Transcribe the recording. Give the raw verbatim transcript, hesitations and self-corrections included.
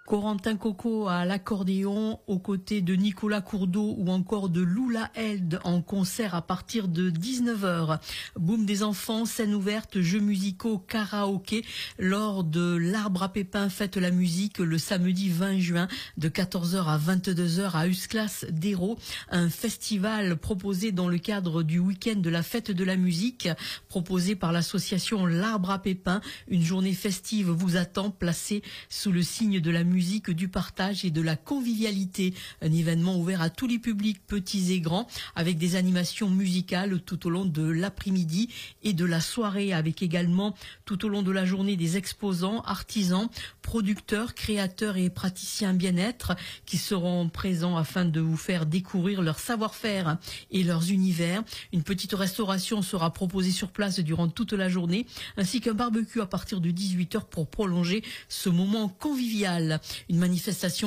Corentin Coco à l'accordéon, aux côtés de Nicolas Courdeau ou encore de Lula Held en concert à partir de dix-neuf heures. Boom des enfants, scène ouverte, jeux musicaux, karaoké lors de l'Arbre à Pépins Fête la musique le samedi vingt juin de quatorze heures à vingt-deux heures à Usclas d'Hérault. Un festival proposé dans le cadre du week-end de la Fête de la musique proposé par l'association L'Arbre à Pépins. Une journée festive vous attend, placée sous le signe de la musique, du partage et de la convivialité. Un événement ouvert à tous les publics, petits et grands, avec des animations musicales tout au long de l'après-midi et de la soirée, avec également tout au long de la journée des exposants, artisans, producteurs, créateurs et praticiens bien-être qui seront présents afin de vous faire découvrir leur savoir-faire et leurs univers. Une petite restauration sera proposée sur place durant toute la journée, ainsi qu'un barbecue à partir de dix-huit heures pour prolonger ce moment convivial. Une manifestation